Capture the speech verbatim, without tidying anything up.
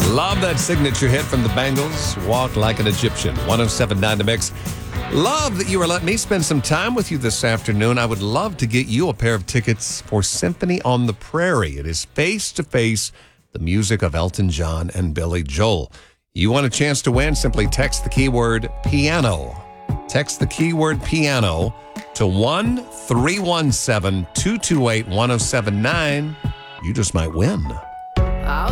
Love that signature hit from the Bangles, Walk Like an Egyptian, one oh seven point nine The Mix. Love that you are letting me spend some time with you this afternoon. I would love to get you a pair of tickets for Symphony on the Prairie. It is face-to-face, the music of Elton John and Billy Joel. You want a chance to win? Simply text the keyword piano. Text the keyword piano to one three one seven, two two eight, one oh seven nine. You just might win.